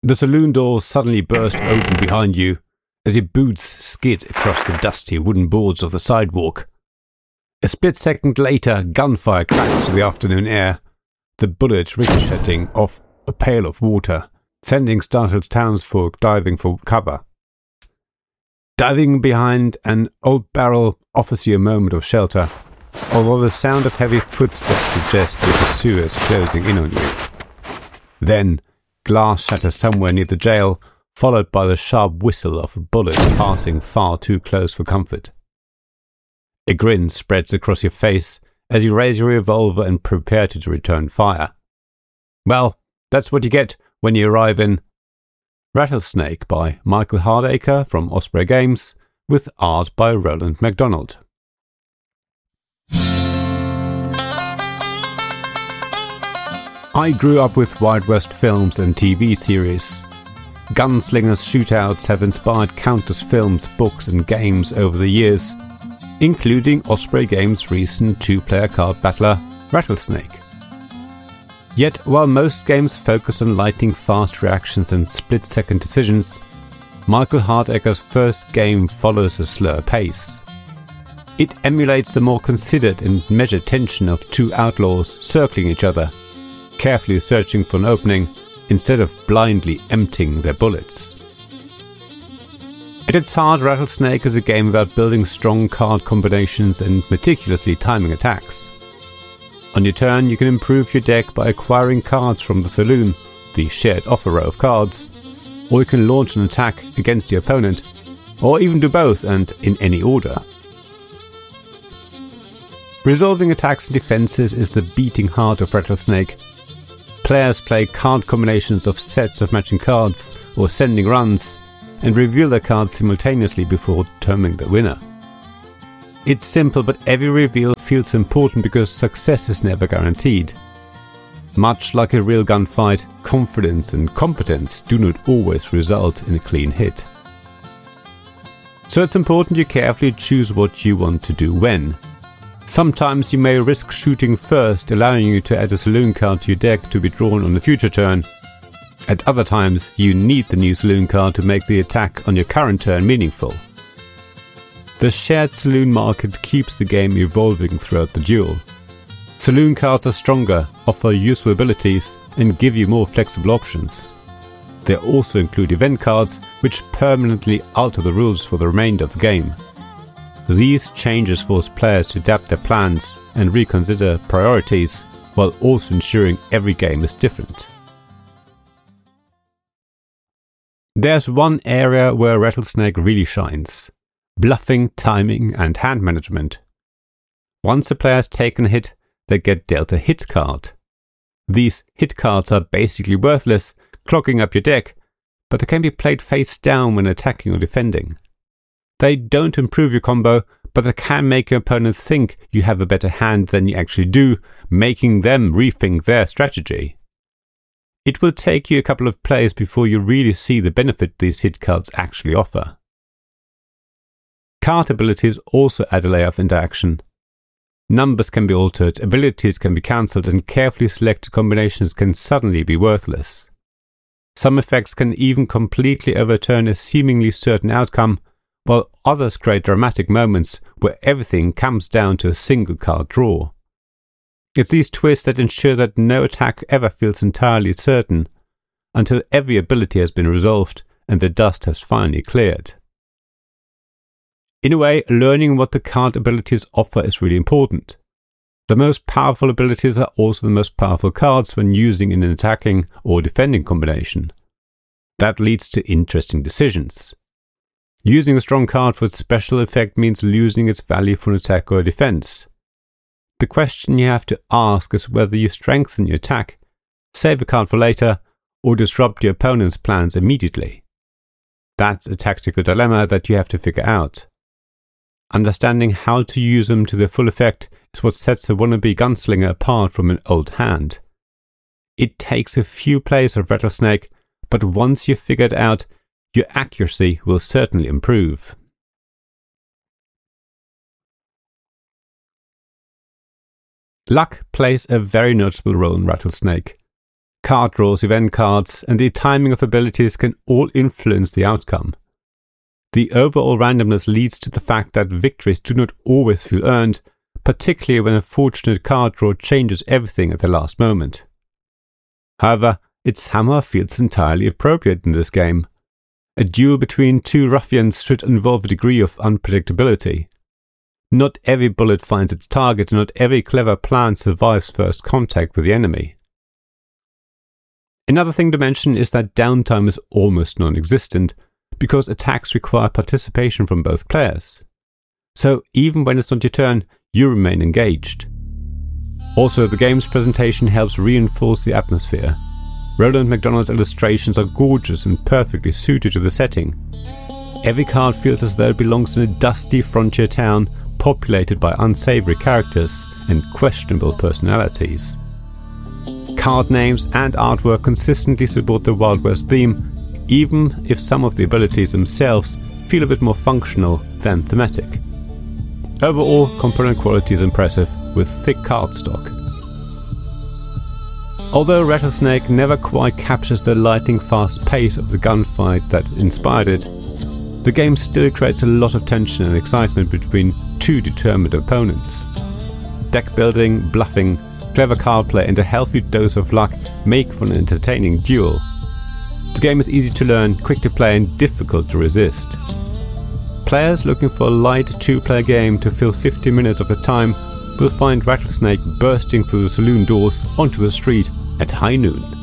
The saloon door suddenly burst open behind you as your boots skid across the dusty wooden boards of the sidewalk. A split second later, gunfire cracks through the afternoon air, the bullet ricocheting off a pail of water, sending startled townsfolk diving for cover. Diving behind an old barrel offers you a moment of shelter, although the sound of heavy footsteps suggests the pursuers closing in on you. Then, glass shatters somewhere near the jail, followed by the sharp whistle of a bullet passing far too close for comfort. A grin spreads across your face as you raise your revolver and prepare to return fire. Well, that's what you get when you arrive in Rattlesnake by Michael Hardacre from Osprey Games, with art by Roland MacDonald. I grew up with Wild West films and TV series. Gunslingers shootouts have inspired countless films, books and games over the years, including Osprey Games' recent two-player card battler, Rattlesnake. Yet, while most games focus on lightning fast reactions and split-second decisions, Michael Hardacre's first game follows a slower pace. It emulates the more considered and measured tension of two outlaws circling each other, carefully searching for an opening instead of blindly emptying their bullets. At its heart, Rattlesnake is a game about building strong card combinations and meticulously timing attacks. On your turn, you can improve your deck by acquiring cards from the saloon, the shared offer row of cards, or you can launch an attack against your opponent, or even do both and in any order. Resolving attacks and defenses is the beating heart of Rattlesnake. Players play card combinations of sets of matching cards or sending runs, and reveal their cards simultaneously before determining the winner. It's simple, but every reveal feels important because success is never guaranteed. Much like a real gunfight, confidence and competence do not always result in a clean hit. So it's important you carefully choose what you want to do when. Sometimes you may risk shooting first, allowing you to add a saloon card to your deck to be drawn on a future turn. At other times, you need the new saloon card to make the attack on your current turn meaningful. The shared saloon market keeps the game evolving throughout the duel. Saloon cards are stronger, offer useful abilities, and give you more flexible options. They also include event cards, which permanently alter the rules for the remainder of the game. These changes force players to adapt their plans and reconsider priorities, while also ensuring every game is different. There's one area where Rattlesnake really shines: bluffing, timing, and hand management. Once a player has taken a hit, they get dealt a hit card. These hit cards are basically worthless, clogging up your deck, but they can be played face down when attacking or defending. They don't improve your combo, but they can make your opponent think you have a better hand than you actually do, making them rethink their strategy. It will take you a couple of plays before you really see the benefit these hit cards actually offer. Card abilities also add a layer of interaction. Numbers can be altered, abilities can be cancelled, and carefully selected combinations can suddenly be worthless. Some effects can even completely overturn a seemingly certain outcome, while others create dramatic moments where everything comes down to a single card draw. It's these twists that ensure that no attack ever feels entirely certain, until every ability has been resolved and the dust has finally cleared. In a way, learning what the card abilities offer is really important. The most powerful abilities are also the most powerful cards when using in an attacking or defending combination. That leads to interesting decisions. Using a strong card for its special effect means losing its value for an attack or defense. The question you have to ask is whether you strengthen your attack, save a card for later, or disrupt your opponent's plans immediately. That's a tactical dilemma that you have to figure out. Understanding how to use them to their full effect is what sets a wannabe gunslinger apart from an old hand. It takes a few plays of Rattlesnake, but once you've figured out, your accuracy will certainly improve. Luck plays a very noticeable role in Rattlesnake. Card draws, event cards, and the timing of abilities can all influence the outcome. The overall randomness leads to the fact that victories do not always feel earned, particularly when a fortunate card draw changes everything at the last moment. However, it somehow feels entirely appropriate in this game. A duel between two ruffians should involve a degree of unpredictability. Not every bullet finds its target, and not every clever plan survives first contact with the enemy. Another thing to mention is that downtime is almost non-existent, because attacks require participation from both players. So even when it's not your turn, you remain engaged. Also, the game's presentation helps reinforce the atmosphere. Roland McDonald's illustrations are gorgeous and perfectly suited to the setting. Every card feels as though it belongs in a dusty frontier town populated by unsavory characters and questionable personalities. Card names and artwork consistently support the Wild West theme, even if some of the abilities themselves feel a bit more functional than thematic. Overall, component quality is impressive, with thick cardstock. Although Rattlesnake never quite captures the lightning-fast pace of the gunfight that inspired it, the game still creates a lot of tension and excitement between two determined opponents. Deck building, bluffing, clever card play, and a healthy dose of luck make for an entertaining duel. The game is easy to learn, quick to play, and difficult to resist. Players looking for a light two-player game to fill 50 minutes of the time will find Rattlesnake bursting through the saloon doors onto the street at high noon.